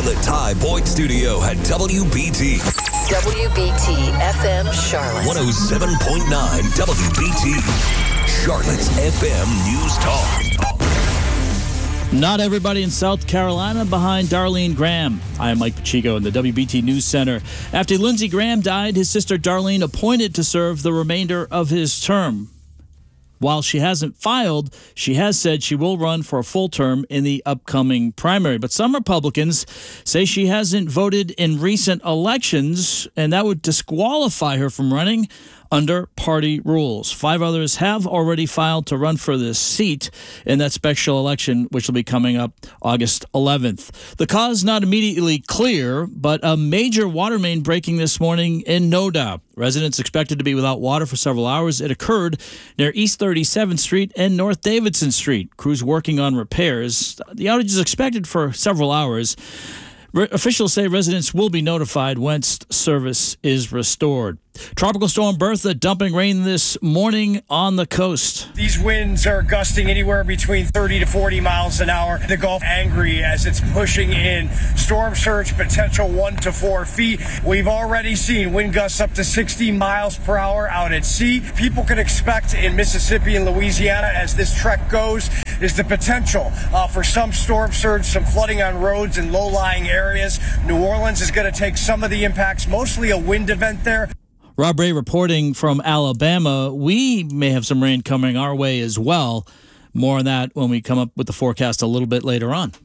from the Ty Boyd Studio at WBT. WBT FM Charlotte. 107.9 WBT. Charlotte's FM News Talk. Not everybody in South Carolina behind Darlene Graham. I am Mike Pacheco in the WBT News Center. After Lindsey Graham died, his sister Darlene appointed to serve the remainder of his term. While she hasn't filed, she has said she will run for a full term in the upcoming primary. But some Republicans say she hasn't voted in recent elections, and that would disqualify her from running under party rules. 5 others have already filed to run for this seat in that special election, which will be coming up August 11th. The cause not immediately clear, but a major water main breaking this morning in Noda. Residents expected to be without water for several hours. It occurred near East 37th Street and North Davidson Street. Crews working on repairs. The outage is expected for several hours. Officials say residents will be notified once service is restored. Tropical Storm Bertha dumping rain this morning on the coast. These winds are gusting anywhere between 30 to 40 miles an hour. The Gulf angry as it's pushing in. Storm surge potential 1 to 4 feet. We've already seen wind gusts up to 60 miles per hour out at sea. People can expect in Mississippi and Louisiana as this trek goes is the potential for some storm surge, some flooding on roads and low-lying areas. New Orleans is going to take some of the impacts, mostly a wind event there. Rob Ray reporting from Alabama. We may have some rain coming our way as well. More on that when we come up with the forecast a little bit later on.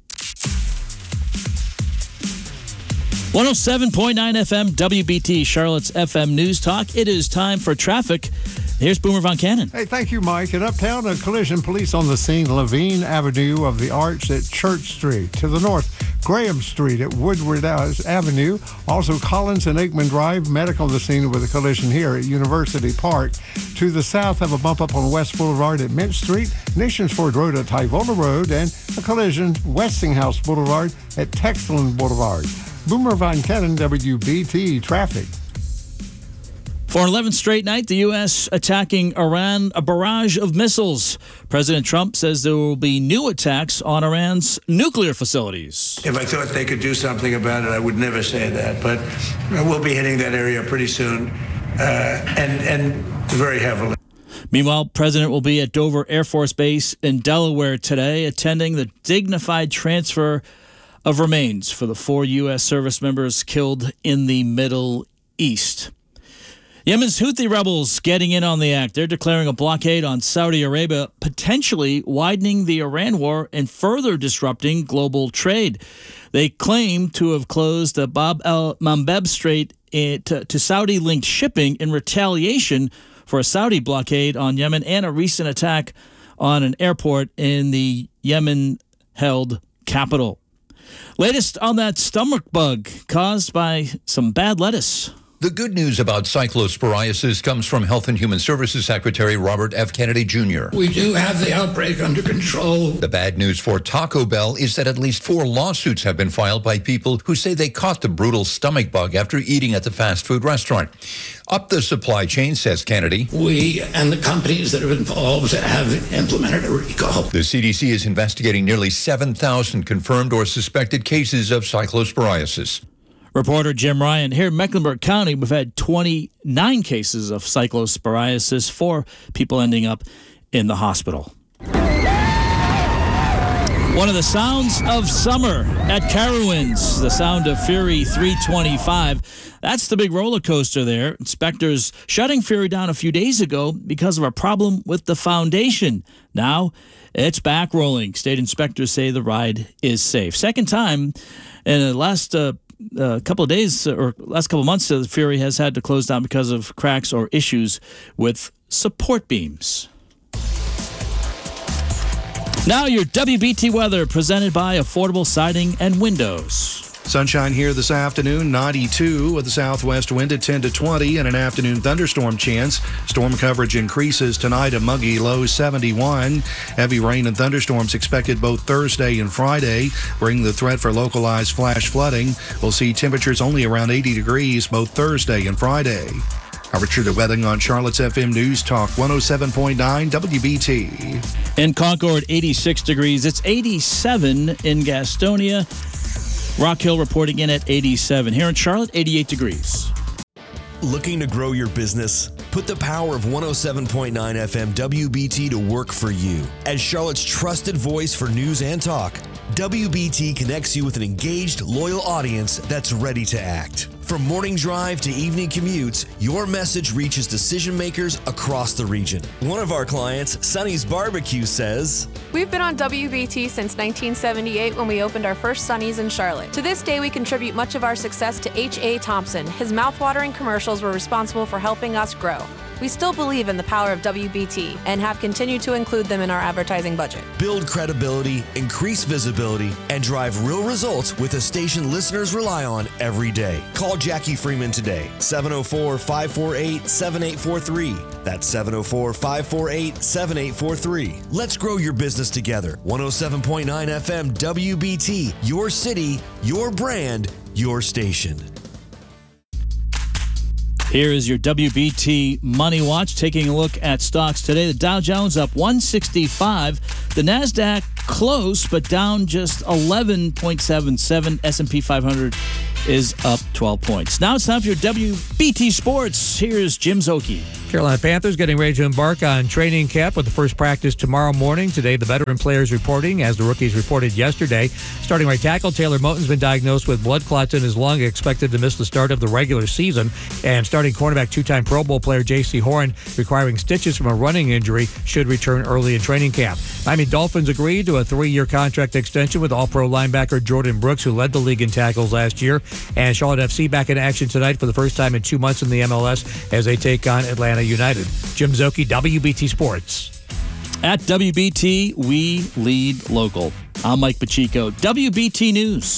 107.9 FM WBT, Charlotte's FM News Talk. It is time for traffic. Here's Boomer Von Cannon. Hey, thank you, Mike. In Uptown, a collision. Police on the scene. Levine Avenue of the Arch at Church Street. To the north, Graham Street at Woodward Avenue. Also, Collins and Aikman Drive. Medic on the scene with a collision here at University Park. To the south, have a bump up on West Boulevard at Mint Street. Nations Ford Road at Tyvola Road. And a collision, Westinghouse Boulevard at Texland Boulevard. Boomer Von Cannon, WBT Traffic. For an 11th straight night, the U.S. attacking Iran, a barrage of missiles. President Trump says there will be new attacks on Iran's nuclear facilities. If I thought they could do something about it, I would never say that. But we'll be hitting that area pretty soon, and very heavily. Meanwhile, President will be at Dover Air Force Base in Delaware today, attending the dignified transfer of remains for the 4 U.S. service members killed in the Middle East. Yemen's Houthi rebels getting in on the act. They're declaring a blockade on Saudi Arabia, potentially widening the Iran war and further disrupting global trade. They claim to have closed the Bab el-Mandeb Strait to Saudi-linked shipping in retaliation for a Saudi blockade on Yemen and a recent attack on an airport in the Yemen-held capital. Latest on that stomach bug caused by some bad lettuce. The good news about cyclosporiasis comes from Health and Human Services Secretary Robert F. Kennedy Jr. We do have the outbreak under control. The bad news for Taco Bell is that at least 4 lawsuits have been filed by people who say they caught the brutal stomach bug after eating at the fast food restaurant. Up the supply chain, says Kennedy. We and the companies that are involved have implemented a recall. The CDC is investigating nearly 7,000 confirmed or suspected cases of cyclosporiasis. Reporter Jim Ryan. Here in Mecklenburg County, we've had 29 cases of cyclosporiasis, 4 people ending up in the hospital. One of the sounds of summer at Carowinds, the Sound of Fury 325. That's the big roller coaster there. Inspectors shutting Fury down a few days ago because of a problem with the foundation. Now it's back rolling. State inspectors say the ride is safe. Second time in the last couple of days or last couple of months, the Fury has had to close down because of cracks or issues with support beams. Now your WBT weather presented by Affordable Siding and Windows. Sunshine here this afternoon, 92 with a southwest wind at 10 to 20 and an afternoon thunderstorm chance. Storm coverage increases tonight, a muggy low 71. Heavy rain and thunderstorms expected both Thursday and Friday, bringing the threat for localized flash flooding. We'll see temperatures only around 80 degrees both Thursday and Friday. Richard Wedding on Charlotte's FM News Talk 107.9 WBT. In Concord, 86 degrees. It's 87 in Gastonia. Rock Hill reporting in at 87. Here in Charlotte, 88 degrees. Looking to grow your business? Put the power of 107.9 FM WBT to work for you. As Charlotte's trusted voice for news and talk, WBT connects you with an engaged, loyal audience that's ready to act. From morning drive to evening commutes, your message reaches decision makers across the region. One of our clients, Sonny's Barbecue, says, "We've been on WBT since 1978 when we opened our first Sonny's in Charlotte. To this day, we contribute much of our success to H.A. Thompson. His mouthwatering commercials were responsible for helping us grow. We still believe in the power of WBT and have continued to include them in our advertising budget." Build credibility, increase visibility, and drive real results with a station listeners rely on every day. Call Jackie Freeman today, 704-548-7843. That's 704-548-7843. Let's grow your business together. 107.9 FM WBT, your city, your brand, your station. Here is your WBT Money Watch, taking a look at stocks today. The Dow Jones up 165. The NASDAQ close, but down just 11.77. S&P 500 is up 12 points. Now it's time for your WBT Sports. Here's Jim Szoke. Carolina Panthers getting ready to embark on training camp with the first practice tomorrow morning. Today, the veteran players reporting, as the rookies reported yesterday. Starting right tackle Taylor Moton's been diagnosed with blood clots in his lung, expected to miss the start of the regular season. And starting cornerback, two-time Pro Bowl player J.C. Horn, requiring stitches from a running injury, should return early in training camp. Miami Dolphins agreed to a 3-year contract extension with All-Pro linebacker Jordan Brooks, who led the league in tackles last year. And Charlotte FC back in action tonight for the first time in 2 months in the MLS as they take on Atlanta United. Jim Szoke, WBT Sports. At WBT, we lead local. I'm Mike Pacheco, WBT News.